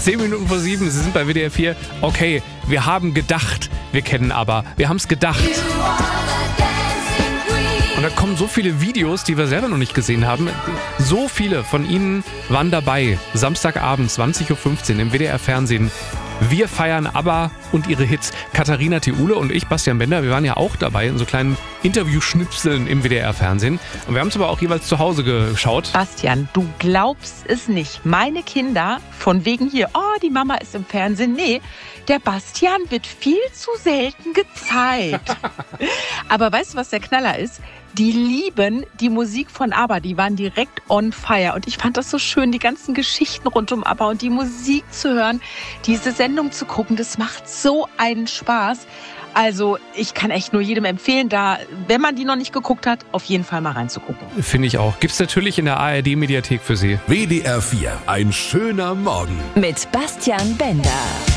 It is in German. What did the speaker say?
10 Minuten vor 7, Sie sind bei WDR 4. Okay, wir haben gedacht, wir kennen aber. Wir haben es gedacht. Und da kommen so viele Videos, die wir selber noch nicht gesehen haben. So viele von Ihnen waren dabei. Samstagabend, 20.15 Uhr im WDR-Fernsehen. Wir feiern ABBA und ihre Hits. Katharina Theule und ich, Bastian Bender, wir waren ja auch dabei in so kleinen Interviewschnipseln im WDR-Fernsehen. Und wir haben es aber auch jeweils zu Hause geschaut. Bastian, du glaubst es nicht. Meine Kinder, von wegen hier, oh, die Mama ist im Fernsehen. Nee, der Bastian wird viel zu selten gezeigt. Aber weißt du, was der Knaller ist? Die lieben die Musik von ABBA, die waren direkt on fire. Und ich fand das so schön, die ganzen Geschichten rund um ABBA und die Musik zu hören, diese Sendung zu gucken, das macht so einen Spaß. Also ich kann echt nur jedem empfehlen, da, wenn man die noch nicht geguckt hat, auf jeden Fall mal reinzugucken. Finde ich auch. Gibt's natürlich in der ARD-Mediathek für Sie. WDR 4, ein schöner Morgen. Mit Bastian Bender.